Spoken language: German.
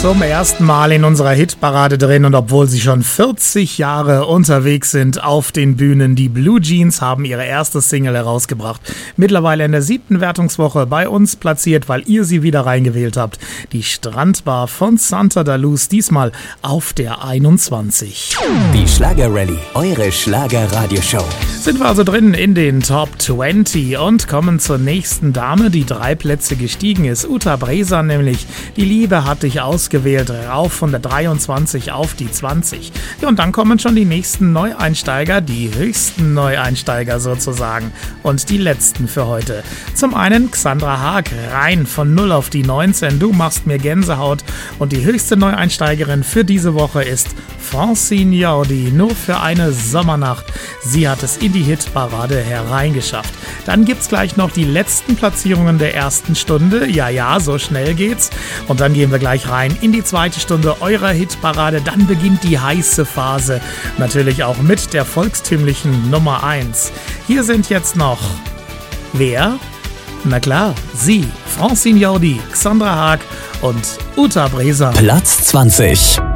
zum ersten Mal in unserer Hitparade drin, und obwohl sie schon 40 Jahre unterwegs sind auf den Bühnen, die Blue Jeans haben ihre erste Single herausgebracht. Mittlerweile in der 7. Wertungswoche bei uns platziert, weil ihr sie wieder reingewählt habt. Die Strandbar von Santa da Luz, diesmal auf der 21. Die Schlager-Rallye, eure Schlager-Radioshow. Sind wir also drin in den Top 20 und kommen zur nächsten Dame, die 3 Plätze gestiegen ist. Uta Bresa nämlich. Die Liebe hat dich ausgewählt, rauf von der 23 auf die 20. Ja, und dann kommen schon die nächsten Neueinsteiger, die höchsten Neueinsteiger sozusagen. Und die letzten für heute. Zum einen Xandra Haag, rein von 0 auf die 19. Du machst mir Gänsehaut. Und die höchste Neueinsteigerin für diese Woche ist Francine Jordi, nur für eine Sommernacht. Sie hat es in die Hitparade hereingeschafft. Dann gibt's gleich noch die letzten Platzierungen der ersten Stunde. Ja, so schnell geht's. Und dann gehen wir gleich rein in die zweite Stunde eurer Hitparade. Dann beginnt die heiße Phase. Natürlich auch mit der volkstümlichen Nummer 1. Hier sind jetzt noch... Wer? Na klar, sie, Francine Jordi, Xandra Haag und Uta Bresa. Platz 20.